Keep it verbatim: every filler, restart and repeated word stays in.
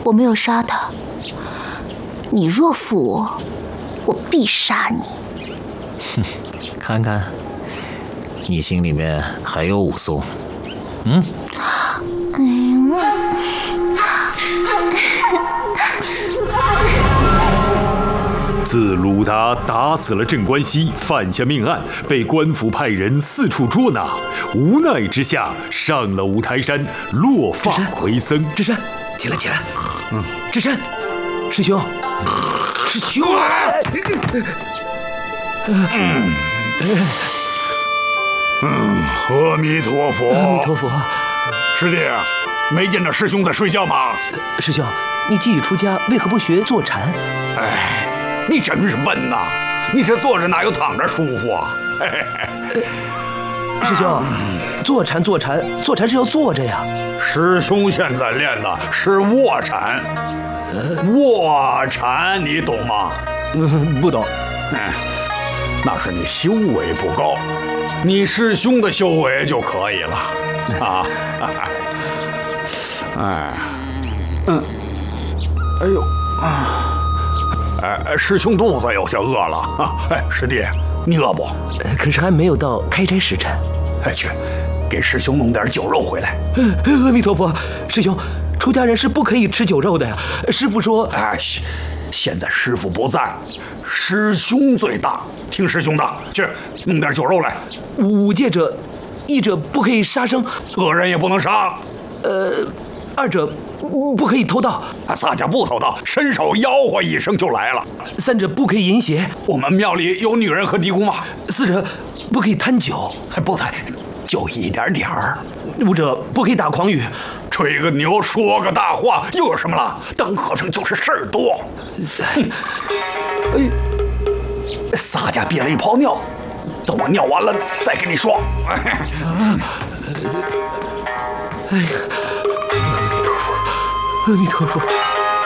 我没有杀他。你若负我，我必杀你。 哼，看看，你心里面还有武松。嗯。嗯。 自鲁达打死了镇关西，犯下命案，被官府派人四处捉拿，无奈之下上了五台山，落发为僧。 智深，起来起来。嗯，智深，师兄，师兄。 嗯嗯，阿弥陀佛， 阿弥陀佛。 师弟，没见着师兄在睡觉吗？ 师兄，你既已出家，为何不学坐禅？ 哎。你真是笨呐！你这坐着哪有躺着舒服啊？嘿嘿嘿师兄，坐禅坐禅坐禅是要坐着呀。 师兄现在练的是卧禅，卧禅你懂吗？ 嗯，不懂。 哎，那是你修为不高，你师兄的修为就可以了啊！哎，嗯，哎呦啊！哎，师兄肚子有些饿了啊！哎，师弟，你饿不？ 可是还没有到开斋时辰。 哎，去，给师兄弄点酒肉回来。 阿弥陀佛，师兄，出家人是不可以吃酒肉的呀。师父说， 哎，现在师父不在，师兄最大，听师兄的，去弄点酒肉来。 五戒者，一者不可以杀生， 恶人也不能杀。 呃，二者。不可以偷盗， 洒家不偷盗，伸手吆喝一声就来了。 三者不可以淫邪， 我们庙里有女人和尼姑吗？ 四者不可以贪酒， 不贪，就一点点儿。 五者不可以打诳语， 吹个牛，说个大话，又有什么了？当和尚就是事儿多。哎，洒家憋了一泡尿，等我尿完了再跟你说。 哎呀。阿弥陀佛。